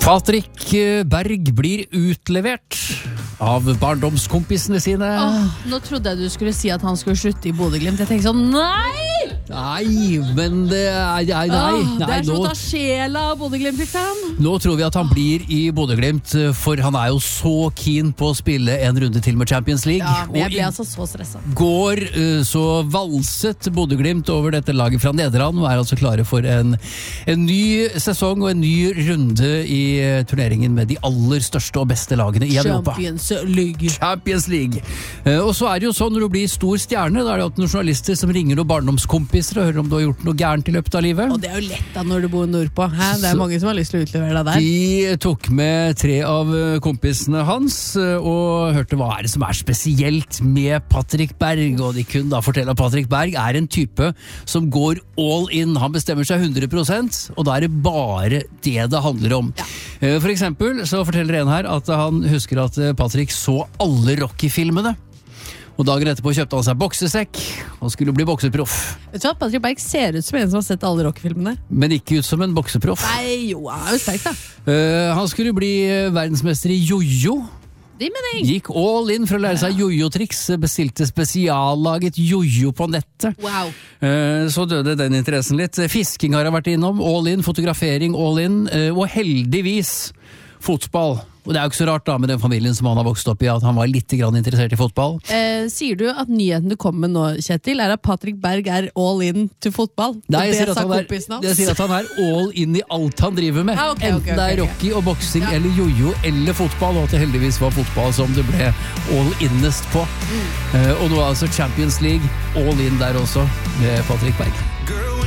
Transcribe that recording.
Patrick Berg blir utlevert av barndomskompisene sine. Nå trodde jeg du skulle si at han skulle slutte i Bodø/Glimt. Jeg tenkte sånn, nei! Nei, men det er det er sånn at sjela av Bodø/Glimt-fan. Nå tror vi at han blir i Bodø/Glimt, for han er jo så keen på å spille en runde til med Champions League. Ja, men jeg ble altså så stresset. Går så valset Bodø/Glimt over dette laget fra Nederland, og er altså klare for en ny sesong og en ny runde i turneringen med de aller største og beste lagene i Europa. Champions League. Og så er det jo sånn, når du blir stor stjerne, da er det noen journalister som ringer noen barndomskompiser og hører om du har gjort noe gærent i løpet av livet. Og det er jo lett da når du bor nordpå. Det er mange som har lyst til å utlevere deg der. De tok med 3 av kompisene hans og hørte hva er det som er spesielt med Patrick Berg, og de kunne da fortelle at Patrick Berg er en type som går all in. Han bestemmer seg 100%, og da er det bare det handler om. Ja. For eksempel så forteller en her at han husker at Patrick så alle Rocky-filmene. Og dagen etterpå kjøpte han seg boksesekk og skulle bli bokseproff. Vet du hva, Patrick Berg ser ut som en som har sett alle Rocky-filmene. Men ikke ut som en bokseproff. Nei, jo, han er jo sterk da. Han skulle bli verdensmester i jojo. Gikk all in for å lære seg jojo-triks, bestilte spesiallaget jojo på nettet. Wow. Så døde den interessen litt. Fisking har jeg vært innom, all in, fotografering all in, og heldigvis fotball. Og det er jo ikke så rart da med den familien som han har vokst opp i, at han var litt grann interessert i fotball. Sier du at nyheten du kom med nå, Kjetil, er at Patrick Berg er all in til fotball? Nei, jeg sier at han er all in i alt han driver med. Enten det er Rocky og boksing eller jojo eller fotball, og at det heldigvis var fotball som det ble all innest på. Og nå er altså Champions League all in der også med Patrick Berg.